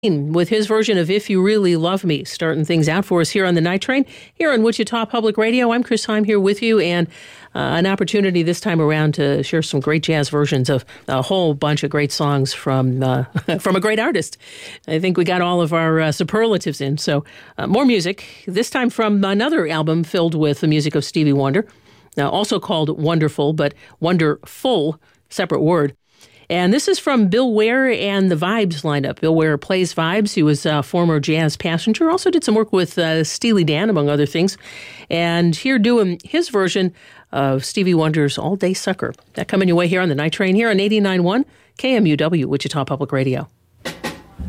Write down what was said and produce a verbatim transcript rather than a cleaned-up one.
with his version of If You Really Love Me, starting things out for us here on the Night Train, here on Wichita Public Radio. I'm Chris Heim here with you, and uh, an opportunity this time around to share some great jazz versions of a whole bunch of great songs from uh, from a great artist. I think we got all of our uh, superlatives in, so uh, more music, this time from another album filled with the music of Stevie Wonder, uh, also called Wonderful, but Wonderful, separate word. And this is from Bill Ware and the Vibes lineup. Bill Ware plays Vibes. He was a former jazz passenger. Also did some work with uh, Steely Dan, among other things. And here doing his version of Stevie Wonder's All Day Sucker. That coming your way here on the Night Train here on eighty-nine point one K M U W, Wichita Public Radio.